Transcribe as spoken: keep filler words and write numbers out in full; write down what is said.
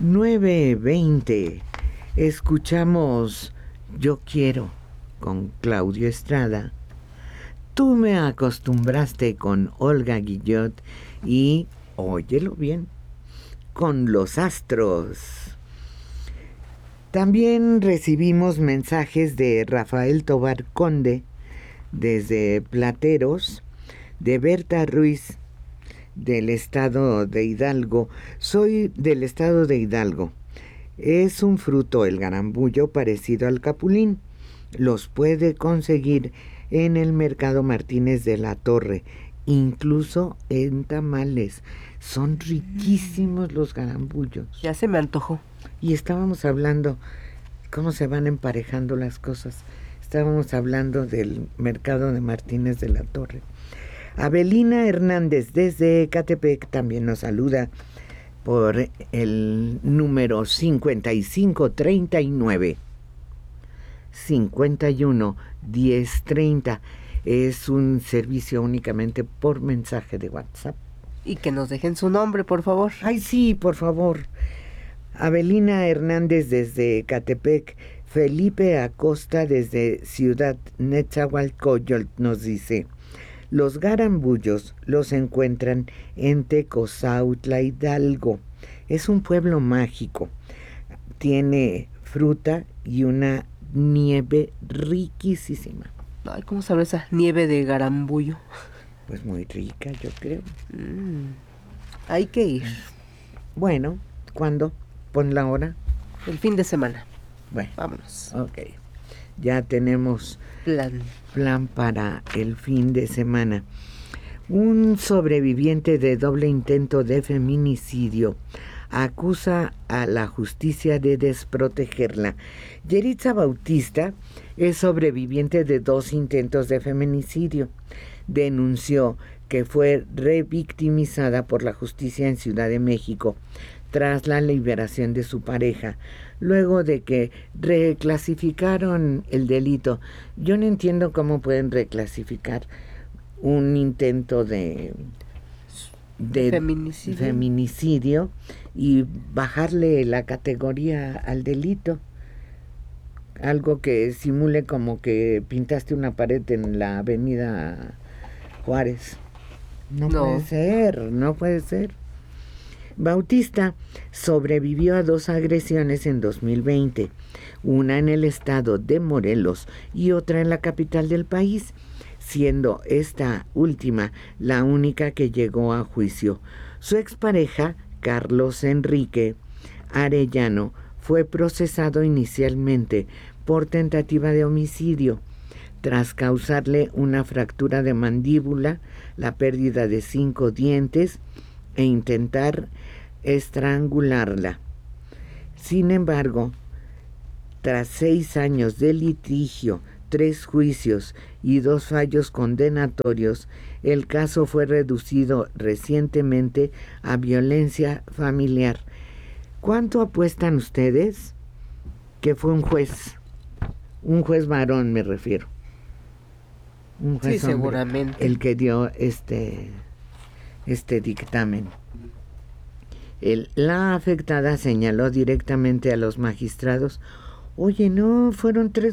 nueve veinte. Escuchamos Yo Quiero con Claudio Estrada. Tú me acostumbraste con Olga Guillot y, óyelo bien, con Los Astros. También recibimos mensajes de Rafael Tobar Conde desde Plateros, de Berta Ruiz del estado de Hidalgo. Soy del estado de Hidalgo. Es un fruto, el garambullo, parecido al capulín. Los puede conseguir en el Mercado Martínez de la Torre, incluso en tamales. Son riquísimos los garambullos. Ya se me antojó. Y estábamos hablando cómo se van emparejando las cosas. Estábamos hablando del Mercado de Martínez de la Torre. Abelina Hernández desde Ecatepec también nos saluda por el número cincuenta y cinco treinta y nueve cincuenta y uno diez treinta. Es un servicio únicamente por mensaje de WhatsApp. Y que nos dejen su nombre, por favor. Ay, sí, por favor. Abelina Hernández desde Ecatepec. Felipe Acosta desde Ciudad Netzahualcóyotl nos dice: los garambullos los encuentran en Tecozautla, Hidalgo. Es un pueblo mágico. Tiene fruta y una nieve riquísima. Ay, ¿cómo sabe esa nieve de garambullo? Pues muy rica, yo creo. Mm, hay que ir. Bueno, ¿cuándo? Pon la hora. El fin de semana. Bueno, vámonos. Ok. Ya tenemos plan. plan para el fin de semana. Un sobreviviente de doble intento de feminicidio acusa a la justicia de desprotegerla. Yeritza Bautista es sobreviviente de dos intentos de feminicidio. Denunció que fue revictimizada por la justicia en Ciudad de México tras la liberación de su pareja, luego de que reclasificaron el delito. Yo no entiendo cómo pueden reclasificar un intento de, de feminicidio. feminicidio y bajarle la categoría al delito. Algo que simule como que pintaste una pared en la avenida Juárez. No, no puede ser, no puede ser. Bautista sobrevivió a dos agresiones en dos mil veinte, una en el estado de Morelos y otra en la capital del país, siendo esta última la única que llegó a juicio. Su expareja, Carlos Enrique Arellano, fue procesado inicialmente por tentativa de homicidio, tras causarle una fractura de mandíbula, la pérdida de cinco dientes e intentar estrangularla. Sin embargo, tras seis años de litigio, tres juicios y dos fallos condenatorios, el caso fue reducido recientemente a violencia familiar. ¿Cuánto apuestan ustedes que fue un juez? Un juez varón, me refiero. Un juez sí, hombre, seguramente. El que dio este, este dictamen. El, la afectada señaló directamente a los magistrados: oye, no, fueron tres